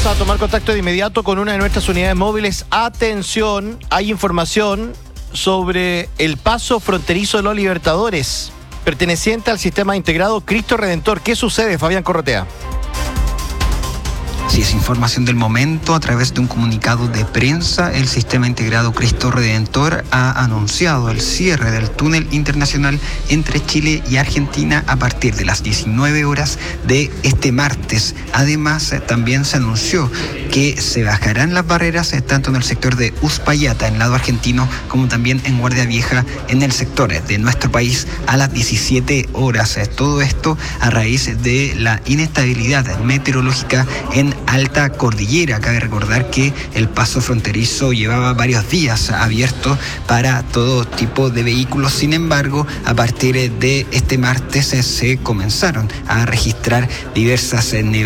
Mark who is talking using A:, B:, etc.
A: Vamos a tomar contacto de inmediato con una de nuestras unidades móviles. Atención, hay información sobre el paso fronterizo de los Libertadores, perteneciente al sistema integrado Cristo Redentor. ¿Qué sucede, Fabián Corrotea?
B: Sí, es información del momento. A través de un comunicado de prensa, el Sistema Integrado Cristo Redentor ha anunciado el cierre del túnel internacional entre Chile y Argentina a partir de las 19 horas de este martes. Además, también se anunció que se bajarán las barreras tanto en el sector de Uspallata, en el lado argentino, como también en Guardia Vieja, en el sector de nuestro país, a las 17 horas. Todo esto a raíz de la inestabilidad meteorológica en alta cordillera. Cabe recordar que el paso fronterizo llevaba varios días abierto para todo tipo de vehículos. Sin embargo, a partir de este martes se comenzaron a registrar diversas nevadas